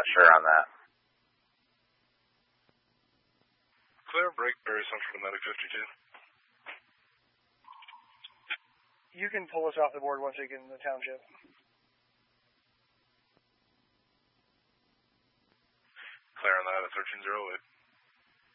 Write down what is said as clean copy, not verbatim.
sure on that. Clear, break, Berry Central to Medic 52. You can pull us off the board once we get in the township. Clear on that at 1308.